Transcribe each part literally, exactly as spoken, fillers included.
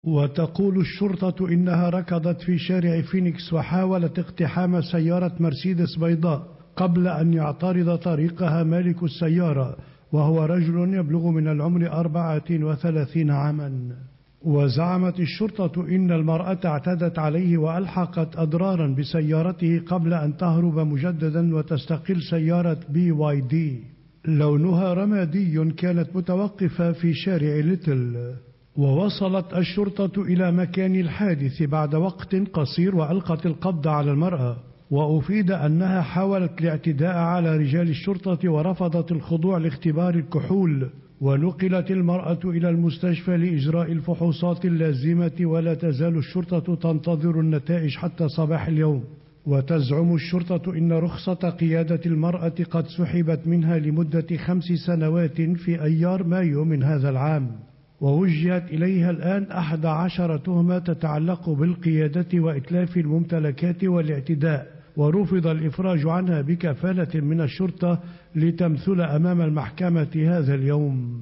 وتقول الشرطة إنها ركضت في شارع فينيكس وحاولت اقتحام سيارة مرسيدس بيضاء قبل أن يعترض طريقها مالك السيارة، وهو رجل يبلغ من العمر أربعة وثلاثين عاما. وزعمت الشرطة إن المرأة اعتدت عليه وألحقت أضرارا بسيارته قبل أن تهرب مجددا وتستقل سيارة بي واي دي لونها رمادي كانت متوقفة في شارع ليتل. ووصلت الشرطة إلى مكان الحادث بعد وقت قصير وألقت القبض على المرأة، وأفيد أنها حاولت الاعتداء على رجال الشرطة ورفضت الخضوع لاختبار الكحول، ونقلت المرأة إلى المستشفى لإجراء الفحوصات اللازمة، ولا تزال الشرطة تنتظر النتائج حتى صباح اليوم. وتزعم الشرطة إن رخصة قيادة المرأة قد سحبت منها لمدة خمس سنوات في أيار مايو من هذا العام، ووجهت إليها الآن أحد عشر تهمة تتعلق بالقيادة وإتلاف الممتلكات والاعتداء، ورفض الإفراج عنها بكفالة من الشرطة لتمثل أمام المحكمة هذا اليوم.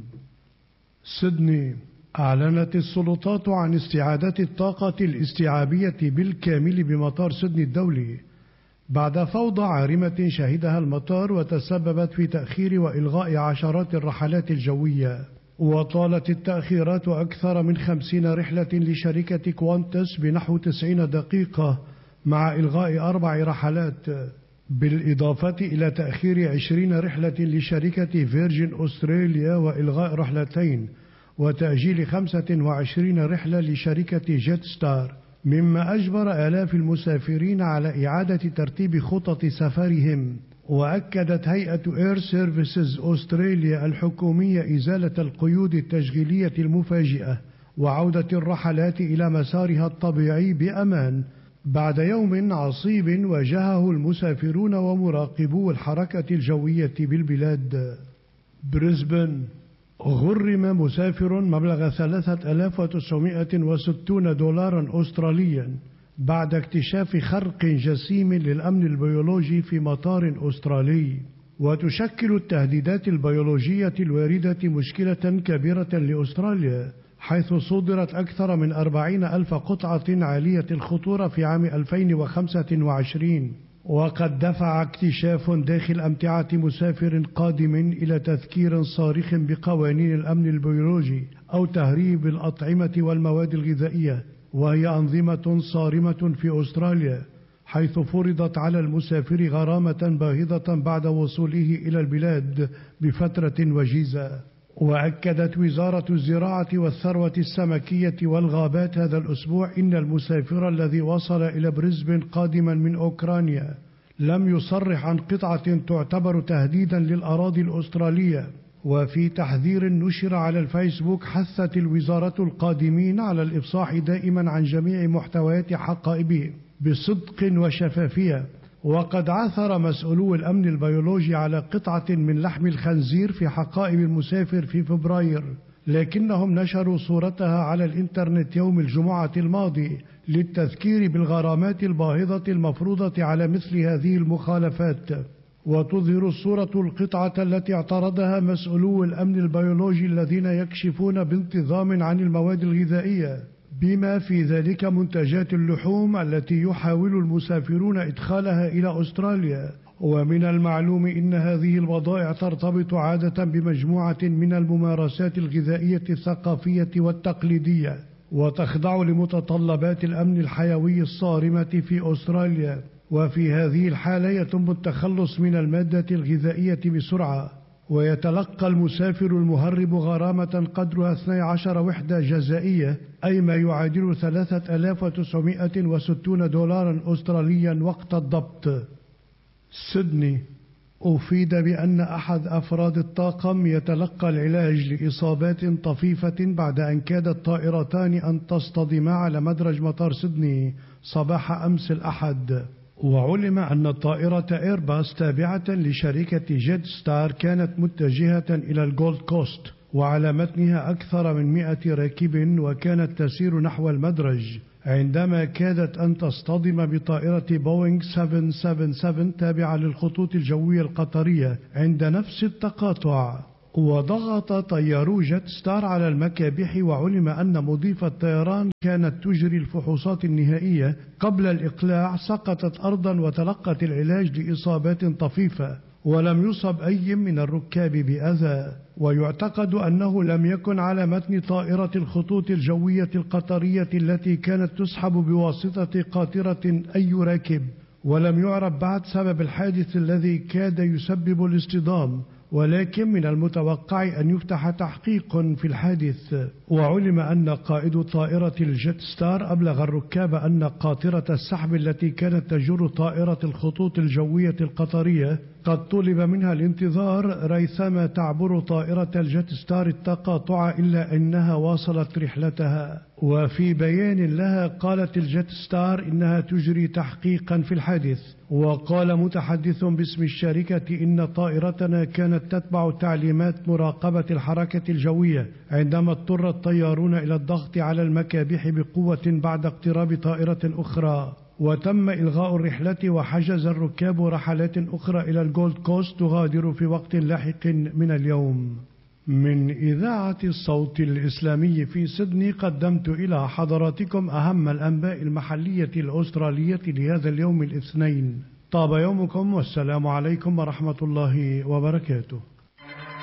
سيدني. أعلنت السلطات عن استعادة الطاقة الاستيعابية بالكامل بمطار سيدني الدولي بعد فوضى عارمة شهدها المطار وتسببت في تأخير وإلغاء عشرات الرحلات الجوية. وطالت التأخيرات أكثر من خمسين رحلة لشركة كوانتس بنحو تسعين دقيقة مع إلغاء أربع رحلات، بالإضافة إلى تأخير عشرين رحلة لشركة فيرجين أستراليا وإلغاء رحلتين، وتأجيل خمسة وعشرين رحلة لشركة جيت ستار، مما أجبر آلاف المسافرين على إعادة ترتيب خطط سفرهم. وأكدت هيئة إير سيرفيسز أستراليا الحكومية إزالة القيود التشغيلية المفاجئة وعودة الرحلات إلى مسارها الطبيعي بأمان بعد يوم عصيب واجهه المسافرون ومراقبو الحركة الجوية بالبلاد. بريسبن. غرم مسافر مبلغ ثلاثة آلاف وتسعمائة وستين دولارا أستراليا بعد اكتشاف خرق جسيم للأمن البيولوجي في مطار أسترالي. وتشكل التهديدات البيولوجية الواردة مشكلة كبيرة لأستراليا، حيث صدرت أكثر من أربعين ألف قطعة عالية الخطورة في عام ألفين وخمسة وعشرين، وقد دفع اكتشاف داخل أمتعة مسافر قادم إلى تذكير صارخ بقوانين الأمن البيولوجي أو تهريب الأطعمة والمواد الغذائية، وهي أنظمة صارمة في أستراليا، حيث فرضت على المسافر غرامة باهظة بعد وصوله إلى البلاد بفترة وجيزة. وأكدت وزارة الزراعة والثروة السمكية والغابات هذا الأسبوع إن المسافر الذي وصل إلى بريسبن قادما من أوكرانيا لم يصرح عن قطعة تعتبر تهديدا للأراضي الأسترالية. وفي تحذير نشر على الفيسبوك حثت الوزارة القادمين على الإفصاح دائما عن جميع محتويات حقائبهم بصدق وشفافية. وقد عثر مسؤولو الأمن البيولوجي على قطعة من لحم الخنزير في حقائب المسافر في فبراير، لكنهم نشروا صورتها على الإنترنت يوم الجمعة الماضي للتذكير بالغرامات الباهظة المفروضة على مثل هذه المخالفات. وتظهر الصورة القطعة التي اعترضها مسؤولو الأمن البيولوجي الذين يكشفون بانتظام عن المواد الغذائية، بما في ذلك منتجات اللحوم التي يحاول المسافرون إدخالها إلى أستراليا. ومن المعلوم إن هذه البضائع ترتبط عادة بمجموعة من الممارسات الغذائية الثقافية والتقليدية، وتخضع لمتطلبات الأمن الحيوي الصارمة في أستراليا. وفي هذه الحالة يتم التخلص من المادة الغذائية بسرعة، ويتلقى المسافر المهرب غرامة قدرها اثنتي عشرة وحدة جزائية، أي ما يعادل ثلاثة آلاف وتسعمائة وستين دولارا أستراليا وقت الضبط. سيدني. أفيد بأن أحد أفراد الطاقم يتلقى العلاج لإصابات طفيفة بعد أن كادت طائرتان أن تصطدما على مدرج مطار سيدني صباح أمس الأحد. وعلم أن طائرة إيرباص تابعة لشركة جيت ستار كانت متجهة إلى الجولد كوست، وعلى متنها أكثر من مئة راكب، وكانت تسير نحو المدرج عندما كادت أن تصطدم بطائرة بوينغ سبعمائة وسبعة وسبعين تابعة للخطوط الجوية القطرية عند نفس التقاطع. وضغط طيارو جيت ستار على المكابح، وعلم أن مضيف الطيران كانت تجري الفحوصات النهائية قبل الإقلاع سقطت أرضا وتلقت العلاج لإصابات طفيفة، ولم يصب أي من الركاب بأذى. ويعتقد أنه لم يكن على متن طائرة الخطوط الجوية القطرية التي كانت تسحب بواسطة قاطرة أي راكب، ولم يعرف بعد سبب الحادث الذي كاد يسبب الاصطدام، ولكن من المتوقع أن يفتح تحقيق في الحادث. وعلم أن قائد طائرة الجيت ستار أبلغ الركاب أن قاطرة السحب التي كانت تجر طائرة الخطوط الجوية القطرية قد طلب منها الانتظار ريثما تعبر طائرة الجيت ستار التقاطع، إلا أنها واصلت رحلتها. وفي بيان لها قالت الجيت ستار إنها تجري تحقيقا في الحادث. وقال متحدث باسم الشركة إن طائرتنا كانت تتبع تعليمات مراقبة الحركة الجوية عندما اضطر الطيارون إلى الضغط على المكابح بقوة بعد اقتراب طائرة أخرى، وتم إلغاء الرحلة وحجز الركاب رحلات أخرى إلى الجولد كوست تغادر في وقت لاحق من اليوم. من إذاعة الصوت الإسلامي في سيدني قدمت إلى حضراتكم أهم الأنباء المحلية الأسترالية لهذا اليوم الاثنين. طاب يومكم والسلام عليكم ورحمة الله وبركاته.